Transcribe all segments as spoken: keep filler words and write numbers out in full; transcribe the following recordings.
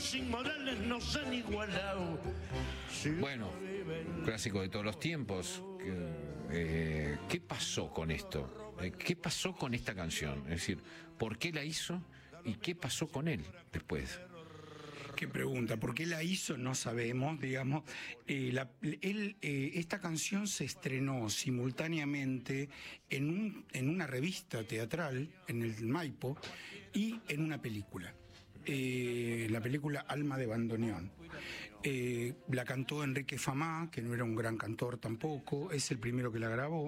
sin modales nos han igualado. Bueno, clásico de todos los tiempos. Eh, ¿Qué pasó con esto? ¿Qué pasó con esta canción? Es decir, ¿por qué la hizo y qué pasó con él después? Qué pregunta, ¿por qué la hizo? No sabemos, digamos. Eh, la, él, eh, esta canción se estrenó simultáneamente en, un, en una revista teatral, en el Maipo, y en una película. Eh, la película Alma de Bandoneón. Eh, la cantó Enrique Famá, que no era un gran cantor tampoco, es el primero que la grabó,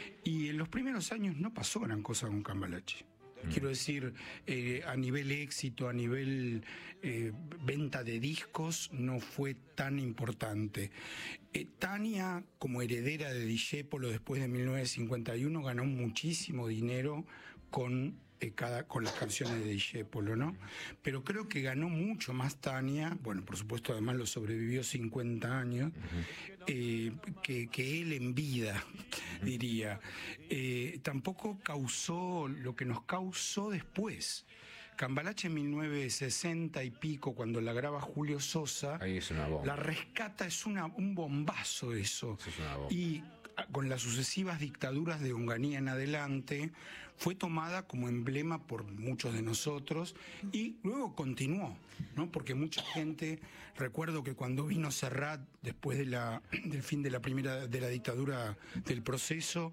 y en los primeros años no pasó gran cosa con Cambalache. Quiero decir, eh, a nivel éxito, a nivel eh, venta de discos, no fue tan importante. Eh, Tania, como heredera de Discépolo después de mil novecientos cincuenta y uno, ganó muchísimo dinero con, eh, cada, con las canciones de Discépolo, ¿no? Pero creo que ganó mucho más Tania, bueno, por supuesto, además lo sobrevivió cincuenta años, eh, que, que él en vida, diría. Eh, tampoco causó lo que nos causó después. Cambalache en mil novecientos sesenta y pico, cuando la graba Julio Sosa, ahí es una bomba. La rescata, es una, un bombazo eso. eso es una bomba. Y con las sucesivas dictaduras de Onganía en adelante, fue tomada como emblema por muchos de nosotros y luego continuó, ¿no? Porque mucha gente, recuerdo que cuando vino Serrat, después de la, del fin de la primera de la dictadura del proceso,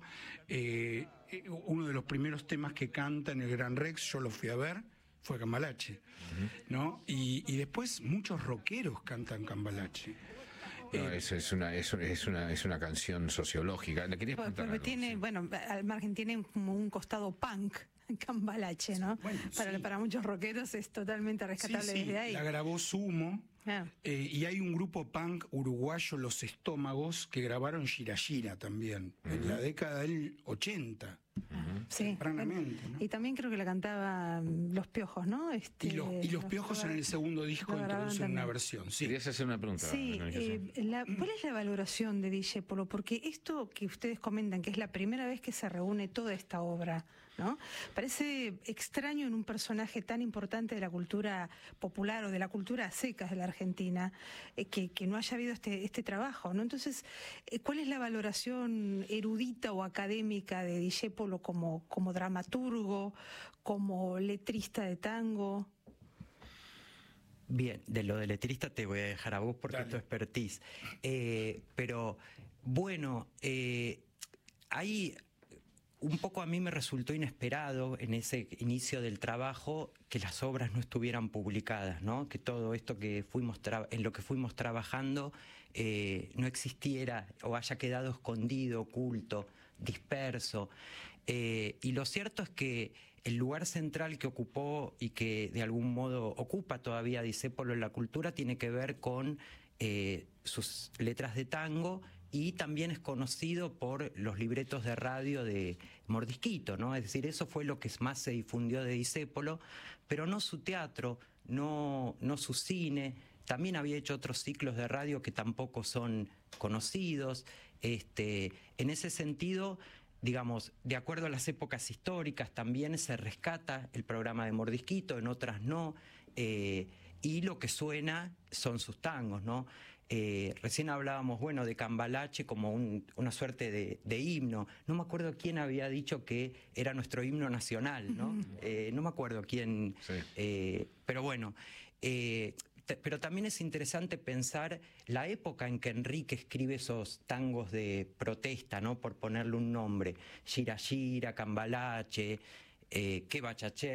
eh, uno de los primeros temas que canta en el Gran Rex, yo lo fui a ver, fue Cambalache, ¿no? Y, y después muchos rockeros cantan Cambalache. No, es, es, una, es, es, una, es una canción sociológica. ¿Le querías preguntar algo? Tiene, sí. Bueno, al margen tiene como un costado punk, Cambalache, ¿no? Bueno, para, sí. para muchos rockeros es totalmente rescatable, sí, sí, desde ahí. La grabó Sumo. Ah. Eh, y hay un grupo punk uruguayo, Los Estómagos, que grabaron Gira Gira también, uh-huh. en la década del ochenta. Uh-huh. Sí, tempranamente, ¿no? Y también creo que la cantaban Los Piojos, ¿no? Este, y, los, y los Piojos en el segundo disco introducen una versión. Sí. Querías hacer una pregunta. Sí, eh, la, ¿cuál es la valoración de Discépolo? Porque esto que ustedes comentan, que es la primera vez que se reúne toda esta obra, ¿no? Parece extraño en un personaje tan importante de la cultura popular o de la cultura a secas de la Argentina, eh, que, que no haya habido este, este trabajo, ¿no? Entonces, eh, ¿cuál es la valoración erudita o académica de Discépolo como, como dramaturgo, como letrista de tango? Bien, de lo de letrista te voy a dejar a vos porque Dale. es tu expertise. Eh, pero, bueno, eh, hay... Un poco a mí me resultó inesperado en ese inicio del trabajo que las obras no estuvieran publicadas, ¿no? Que todo esto que fuimos en lo que fuimos trabajando eh, no existiera o haya quedado escondido, oculto, disperso. Eh, y lo cierto es que el lugar central que ocupó y que de algún modo ocupa todavía Discépolo en la cultura tiene que ver con eh, sus letras de tango. Y también es conocido por los libretos de radio de Mordisquito, ¿no? Es decir, eso fue lo que más se difundió de Discépolo, pero no su teatro, no, no su cine. También había hecho otros ciclos de radio que tampoco son conocidos. Este, en ese sentido, digamos, de acuerdo a las épocas históricas, también se rescata el programa de Mordisquito, en otras no. Eh, y lo que suena son sus tangos, ¿no? Eh, recién hablábamos, bueno, de Cambalache como un, una suerte de, de himno. No me acuerdo quién había dicho que era nuestro himno nacional, ¿no? Uh-huh. eh, no me acuerdo quién, sí. eh, pero bueno. Eh, te, pero también es interesante pensar la época en que Enrique escribe esos tangos de protesta, ¿no? Por ponerle un nombre. Gira Gira, Cambalache, eh, Que Bachaché.